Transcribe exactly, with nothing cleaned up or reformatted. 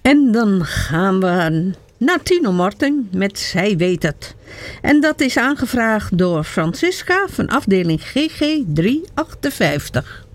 En dan gaan we naar Tino Martin met Zij weet het. En dat is aangevraagd door Francisca van afdeling G G driehonderdachtenvijftig.